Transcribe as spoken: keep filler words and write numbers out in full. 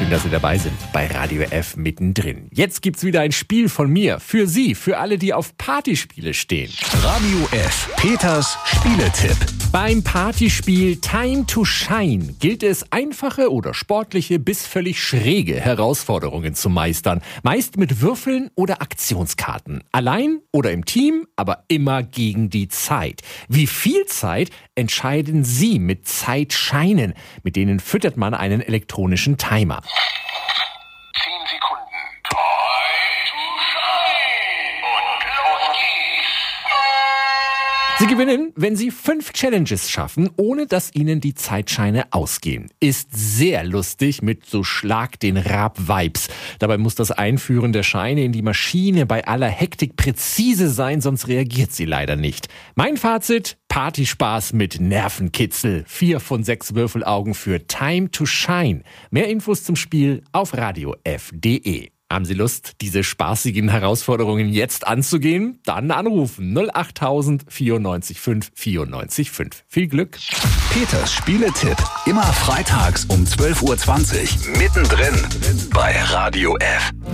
Schön, dass Sie dabei sind bei Radio F mittendrin. Jetzt gibt's wieder ein Spiel von mir. Für Sie, für alle, die auf Partyspiele stehen. Radio F. Peters Spieletipp. Beim Partyspiel Time to Shine gilt es, einfache oder sportliche bis völlig schräge Herausforderungen zu meistern. Meist mit Würfeln oder Aktionskarten. Allein oder im Team, aber immer gegen die Zeit. Wie viel Zeit entscheiden Sie mit Zeitscheinen? Mit denen füttert man einen elektronischen Timer. Zehn Sekunden. Time to shine. Und los geht's. Sie gewinnen, wenn Sie fünf Challenges schaffen, ohne dass Ihnen die Zeitscheine ausgehen. Ist sehr lustig mit so Schlag den Rab-Vibes. Dabei muss das Einführen der Scheine in die Maschine bei aller Hektik präzise sein, sonst reagiert sie leider nicht. Mein Fazit: Partyspaß mit Nervenkitzel. Vier von sechs Würfelaugen für Time to Shine. Mehr Infos zum Spiel auf radio f punkt d e. Haben Sie Lust, diese spaßigen Herausforderungen jetzt anzugehen? Dann anrufen null acht tausend vierundneunzig fünf vierundneunzig fünf. Viel Glück! Peters Spieletipp. Immer freitags um zwölf Uhr zwanzig. Mittendrin bei Radio F.